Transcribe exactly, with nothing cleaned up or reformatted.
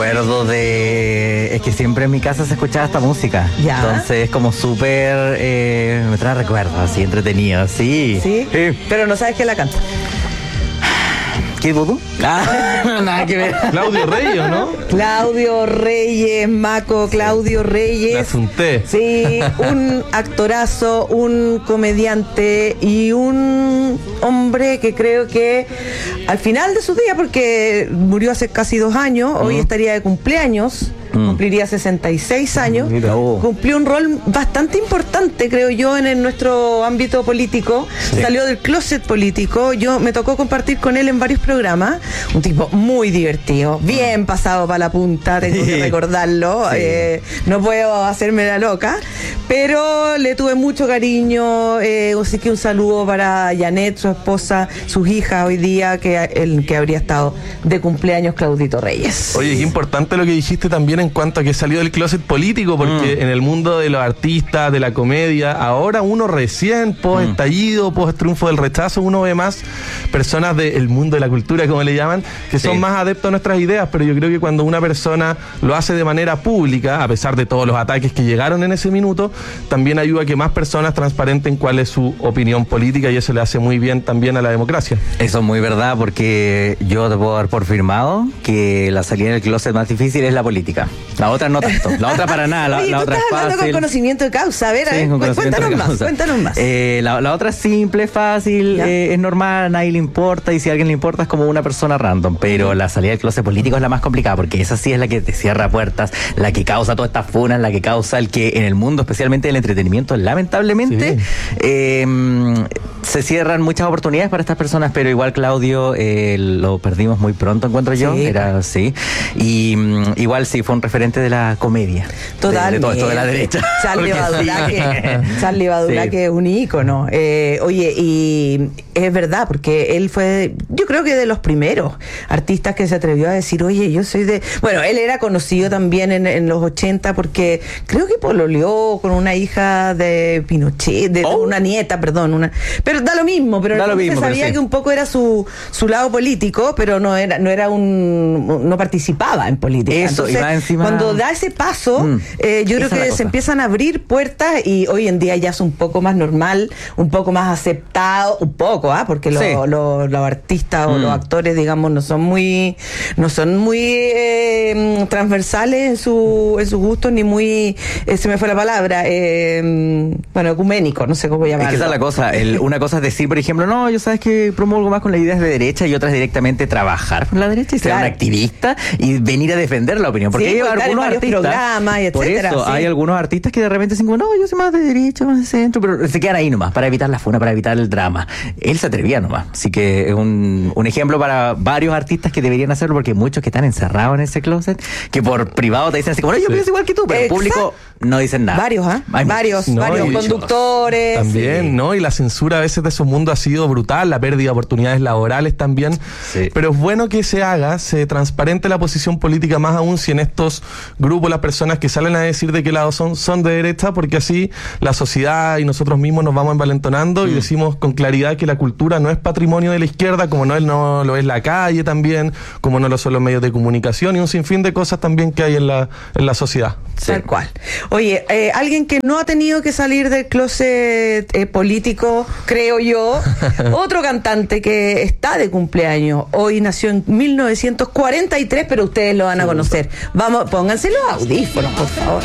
Recuerdo de... Es que siempre en mi casa se escuchaba esta música. ¿Ya? Entonces es como súper... Eh, me trae recuerdos, así, entretenido, sí. ¿Sí? Sí. Pero no sabes quién la canta. ¿Qué dudo? Ah, nada que ver. Claudio Reyes, ¿no? Claudio Reyes, Maco, Claudio Reyes. Me asunté. Sí, un actorazo, un comediante y un hombre que creo que al final de sus días, porque murió hace casi dos años, hoy estaría de cumpleaños, Mm. cumpliría sesenta y seis años, Mira, oh. cumplió un rol bastante importante, creo yo, en, el, nuestro ámbito político. Sí. Salió del closet político. Yo me tocó compartir con él en varios programas. Un tipo muy divertido, bien pasado para la punta, tengo que recordarlo. Sí. Eh, no puedo hacerme la loca, pero le tuve mucho cariño. Eh, así que un saludo para Janet, su esposa, sus hijas hoy día, que el que habría estado de cumpleaños Claudito Reyes. Oye, qué importante lo que dijiste también en cuanto a que salió del closet político, porque mm. en el mundo de los artistas, de la comedia, ahora uno recién, post mm. estallido, post triunfo del rechazo, uno ve más personas del mundo de la cultura, como le llaman, que sí. son más adeptos a nuestras ideas, pero yo creo que cuando una persona lo hace de manera pública, a pesar de todos los ataques que llegaron en ese minuto, también ayuda a que más personas transparenten cuál es su opinión política, y eso le hace muy bien también a la democracia. Eso es muy verdad, porque yo te puedo dar por firmado que la salida del closet más difícil es la política. La otra no tanto, la otra para nada, la, Oye, la tú otra estás es hablando fácil. con conocimiento de causa, a ver, Sí, a ver, con cuéntanos de más, causa. cuéntanos más. Eh, la, la otra es simple, fácil, eh, es normal, a nadie le importa, y si a alguien le importa es como una persona random, pero la salida del closet político es la más complicada, porque esa sí es la que te cierra puertas, la que causa todas estas funas, la que causa el que en el mundo, especialmente del entretenimiento, lamentablemente, sí. eh, se cierran muchas oportunidades para estas personas, pero igual Claudio eh, lo perdimos muy pronto, encuentro yo, sí. era sí, y um, igual sí fue un referente de la comedia. Totalmente. De, de todo esto de la derecha. Charlie Badulaque, Charlie Badulaque sí. es un ícono. Eh, oye, y es verdad, porque él fue, yo creo que de los primeros artistas que se atrevió a decir, oye, yo soy de... Bueno, él era conocido también en, en los ochenta porque creo que pololeó con una hija de Pinochet, de oh. una nieta, perdón, una... Pero da lo mismo, pero da lo mismo, se sabía sí. que un poco era su, su lado político, pero no era, no era un... no participaba en política. Eso, Entonces, y va encima... cuando da ese paso, mm, eh, yo creo que se empiezan a abrir puertas, y hoy en día ya es un poco más normal, un poco más aceptado, un poco, ¿ah? ¿eh? Porque los, sí. los, los artistas mm. o los actores, digamos, no son muy no son muy eh, transversales en su en sus gustos, ni muy, eh, se me fue la palabra, eh, bueno, ecuménico, no sé cómo llamarlo. Es que esa es la cosa, el, una cosa es decir, por ejemplo, no, yo sabes que promuevo más con las ideas de derecha, y otras directamente trabajar con la derecha y ser claro. un activista y venir a defender la opinión, porque sí, hay algunos artistas, programas y por etcétera, eso sí. hay algunos artistas que de repente dicen, no, yo soy más de derecha, más de centro, pero se quedan ahí nomás, para evitar la funa, para evitar el drama. Él se atrevía nomás, así que es un, un ejemplo para varios artistas que deberían hacerlo, porque hay muchos que están encerrados en ese closet, que por privado te dicen así como, no, yo sí. pienso igual que tú, pero en público no dicen nada. Varios, ¿ah? ¿eh? Varios, no, varios y, conductores. También, sí. ¿no? Y la censura a veces de su mundo ha sido brutal, la pérdida de oportunidades laborales también. Sí. Pero es bueno que se haga, se transparente la posición política, más aún si en estos grupos las personas que salen a decir de qué lado son, son de derecha, porque así la sociedad y nosotros mismos nos vamos envalentonando mm. y decimos con claridad que la cultura no es patrimonio de la izquierda, como no, no lo es la calle también, como no lo son los medios de comunicación, y un sinfín de cosas también que hay en la, en la sociedad. Sí. Tal cual. Oye, eh, alguien que no ha tenido que salir del closet eh, político, creo yo, otro cantante que está de cumpleaños, hoy nació en mil novecientos cuarenta y tres, pero ustedes lo van a conocer. Vamos, pónganse los audífonos, por favor.